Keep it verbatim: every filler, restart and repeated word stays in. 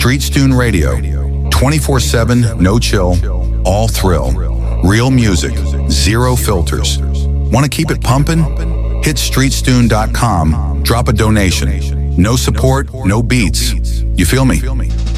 Street Stune Radio. twenty-four seven, no chill, all thrill. Real music, zero filters. Want to keep it pumping? Hit street stune dot com, drop a donation. No support, no beats. You feel me?